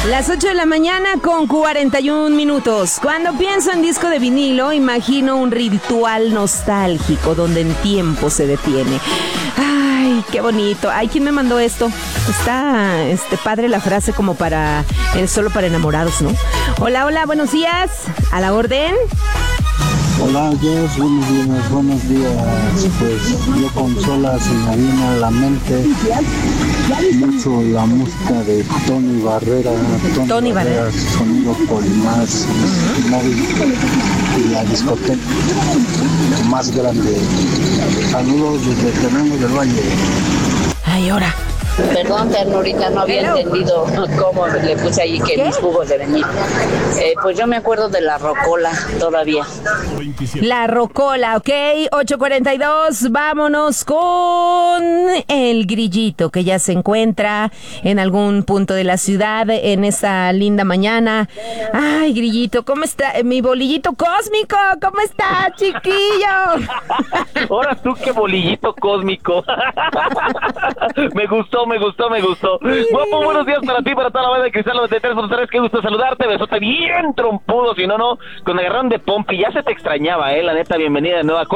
Las 8 de la mañana con 41 minutos. Cuando pienso en disco de vinilo, imagino un ritual nostálgico donde el tiempo se detiene. Ay, qué bonito. Ay, ¿quién me mandó esto? Está padre la frase como para solo para enamorados, ¿no? Hola, hola, buenos días. A la orden. Hola, Jess, buenos días. Pues yo con sola se me viene a la mente mucho la música de Tony Barrera. Tony Barrera, sonido Polimás, móvil y la discoteca más grande. Saludos desde Fernando del Valle. Ay, ahora. Perdón, ternurita, no había entendido cómo le puse ahí que mis jugos de venir. Pues yo me acuerdo de la rocola todavía. La rocola, ok, 8:42, vámonos con el grillito que ya se encuentra en algún punto de la ciudad en esta linda mañana. Ay, grillito, ¿cómo está? Mi bolillito cósmico, ¿cómo está, chiquillo? Ahora tú, qué bolillito cósmico. Me gustó. Guapo, buenos días para ti, para toda la banda de Cristal 93.3, qué gusto saludarte, besote bien trompudo, si no, con agarrón de pompi, ya se te extrañaba, la neta, bienvenida de nueva.